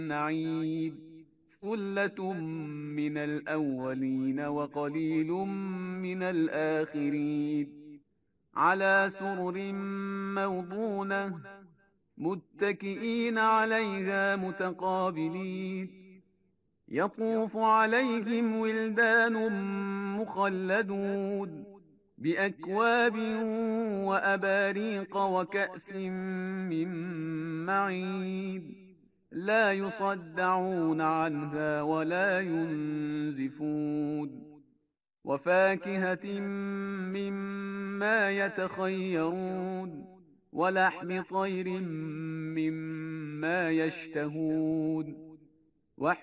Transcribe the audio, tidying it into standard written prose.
نعيم ثلة من الأولين وقليل من الآخرين على سرر موضونة متكئين عليها متقابلين يطوف عليهم ولدان مخلدون بأكواب وأباريق وكأس من معين لا يصدعون عنها ولا ينزفون وفاكهة مما يتخيرون ولحم طير مما يشتهون